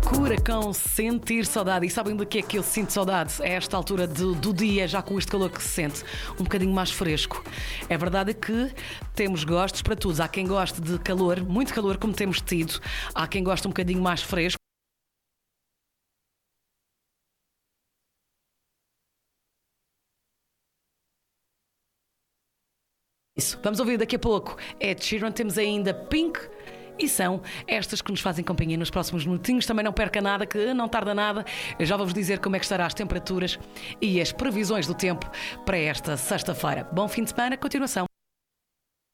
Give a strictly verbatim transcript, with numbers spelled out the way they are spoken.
Loucura com sentir saudade. E sabem do que é que eu sinto saudade? A esta altura do, do dia, já com este calor que se sente, um bocadinho mais fresco. É verdade que temos gostos para todos. Há quem goste de calor, muito calor, como temos tido. Há quem goste um bocadinho mais fresco. Isso. Vamos ouvir daqui a pouco Ed Sheeran. Temos ainda Pink. E são estas que nos fazem companhia nos próximos minutinhos. Também não perca nada, que não tarda nada. Eu já vou-vos dizer como é que estarão as temperaturas e as previsões do tempo para esta sexta-feira. Bom fim de semana, continuação.